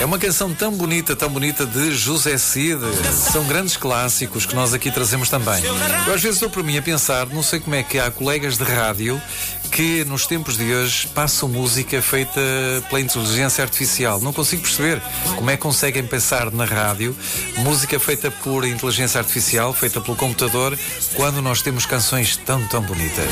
É uma canção tão bonita de José Cid. São grandes clássicos que nós aqui trazemos também. Eu às vezes estou por mim a pensar, não sei como é que há colegas de rádio que nos tempos de hoje passam música feita pela inteligência artificial. Não consigo perceber como é que conseguem pensar na rádio música feita por inteligência artificial, feita pelo computador, quando nós temos canções tão bonitas.